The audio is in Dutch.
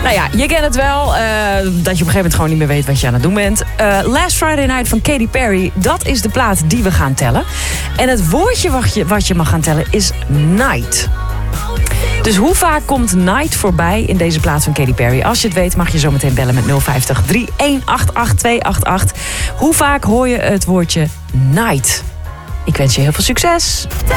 Nou ja, je kent het wel. Dat je op een gegeven moment gewoon niet meer weet wat je aan het doen bent. Last Friday Night van Katy Perry. Dat is de plaat die we gaan tellen. En het woordje wat je mag gaan tellen is night. Dus hoe vaak komt night voorbij in deze plaat van Katy Perry? Als je het weet mag je zo meteen bellen met 050 3188 288. Hoe vaak hoor je het woordje night? Ik wens je heel veel succes.